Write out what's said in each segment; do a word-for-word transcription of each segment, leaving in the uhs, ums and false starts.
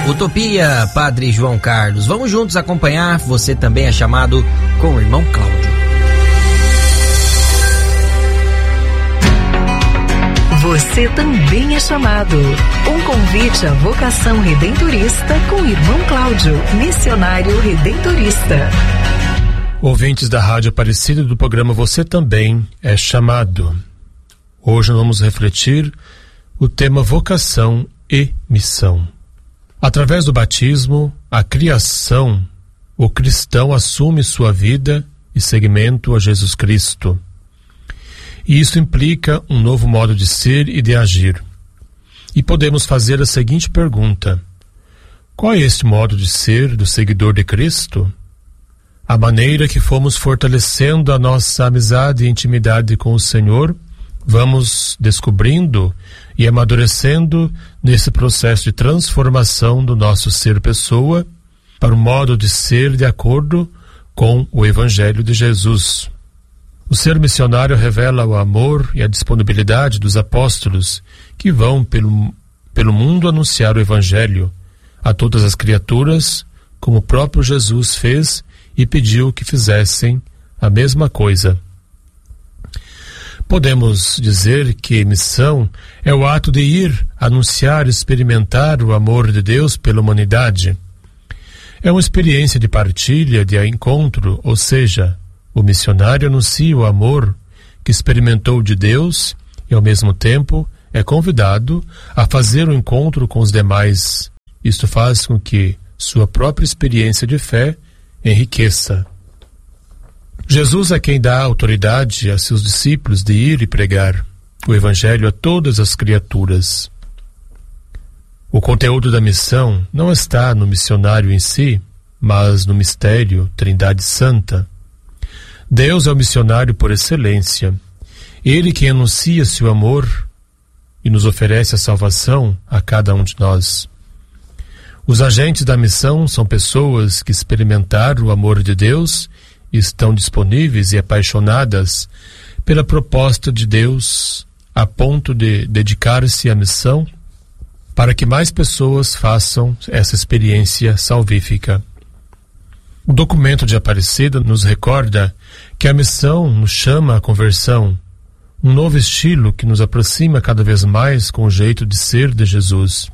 Utopia, Padre João Carlos. Vamos juntos acompanhar. Você também é chamado com o irmão Cláudio. Você também é chamado. Um convite à vocação redentorista com o irmão Cláudio, missionário redentorista. Ouvintes da Rádio Aparecida do programa Você Também é Chamado. Hoje nós vamos refletir o tema vocação e missão. Através do batismo, a criação, o cristão assume sua vida e seguimento a Jesus Cristo. E isso implica um novo modo de ser e de agir. E podemos fazer a seguinte pergunta: qual é este modo de ser do seguidor de Cristo? A maneira que fomos fortalecendo a nossa amizade e intimidade com o Senhor, vamos descobrindo e amadurecendo nesse processo de transformação do nosso ser pessoa para o modo de ser de acordo com o Evangelho de Jesus. O ser missionário revela o amor e a disponibilidade dos apóstolos que vão pelo, pelo mundo anunciar o Evangelho a todas as criaturas, como o próprio Jesus fez e pediu que fizessem a mesma coisa. Podemos dizer que missão é o ato de ir, anunciar e experimentar o amor de Deus pela humanidade. É uma experiência de partilha, de encontro, ou seja, o missionário anuncia o amor que experimentou de Deus e, ao mesmo tempo, é convidado a fazer o encontro com os demais. Isto faz com que sua própria experiência de fé enriqueça. Jesus é quem dá autoridade a seus discípulos de ir e pregar o Evangelho a todas as criaturas. O conteúdo da missão não está no missionário em si, mas no mistério Trindade Santa. Deus é o missionário por excelência. Ele quem anuncia seu amor e nos oferece a salvação a cada um de nós. Os agentes da missão são pessoas que experimentaram o amor de Deus e estão disponíveis e apaixonadas pela proposta de Deus a ponto de dedicar-se à missão para que mais pessoas façam essa experiência salvífica. O documento de Aparecida nos recorda que a missão nos chama à conversão, um novo estilo que nos aproxima cada vez mais com o jeito de ser de Jesus.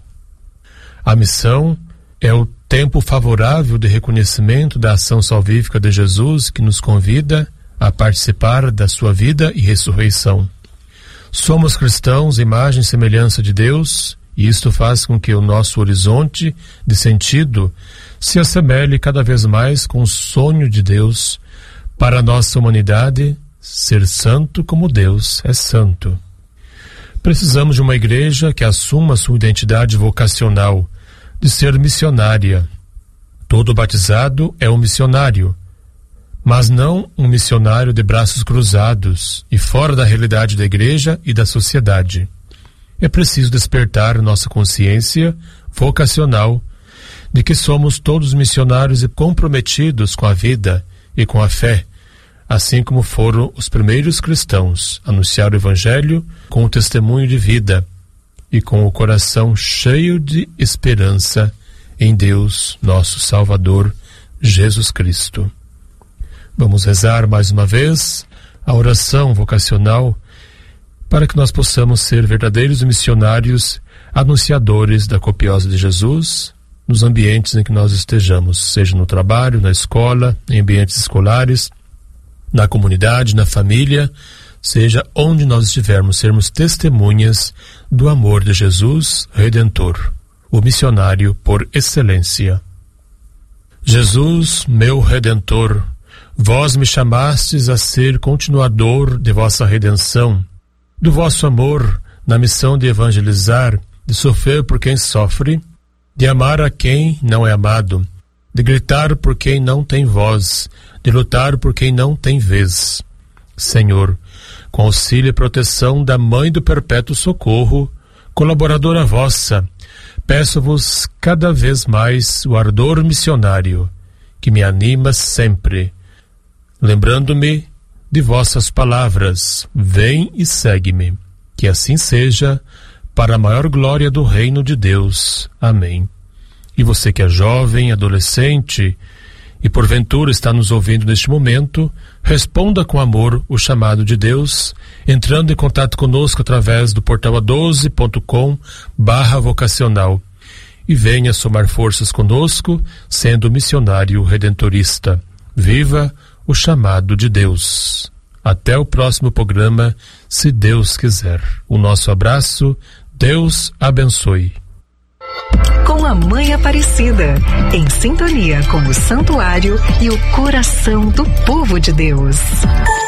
A missão é o tempo favorável de reconhecimento da ação salvífica de Jesus que nos convida a participar da sua vida e ressurreição. Somos cristãos, imagem e semelhança de Deus, e isto faz com que o nosso horizonte de sentido se assemelhe cada vez mais com o sonho de Deus para a nossa humanidade ser santo como Deus é santo. Precisamos de uma igreja que assuma sua identidade vocacional, de ser missionária. Todo batizado é um missionário, mas não um missionário de braços cruzados e fora da realidade da igreja e da sociedade. É preciso despertar nossa consciência vocacional de que somos todos missionários e comprometidos com a vida e com a fé, assim como foram os primeiros cristãos, anunciar o Evangelho com o testemunho de vida e com o coração cheio de esperança em Deus, nosso Salvador, Jesus Cristo. Vamos rezar mais uma vez a oração vocacional para que nós possamos ser verdadeiros missionários, anunciadores da copiosa de Jesus, nos ambientes em que nós estejamos, seja no trabalho, na escola, em ambientes escolares, na comunidade, na família, seja onde nós estivermos, sermos testemunhas do amor de Jesus Redentor, o missionário por excelência. Jesus, meu Redentor, vós me chamastes a ser continuador de vossa redenção, do vosso amor na missão de evangelizar, de sofrer por quem sofre, de amar a quem não é amado, de gritar por quem não tem voz, de lutar por quem não tem vez. Senhor, com auxílio e proteção da Mãe do Perpétuo Socorro, colaboradora vossa, peço-vos cada vez mais o ardor missionário, que me anima sempre, lembrando-me de vossas palavras, vem e segue-me. Que assim seja, para a maior glória do reino de Deus. Amém. E você que é jovem, adolescente e porventura está nos ouvindo neste momento, responda com amor o chamado de Deus, entrando em contato conosco através do portal a doze ponto com barra vocacional. E venha somar forças conosco, sendo missionário redentorista. Viva o chamado de Deus. Até o próximo programa, se Deus quiser. O nosso abraço, Deus abençoe. Com a Mãe Aparecida, em sintonia com o Santuário e o coração do povo de Deus.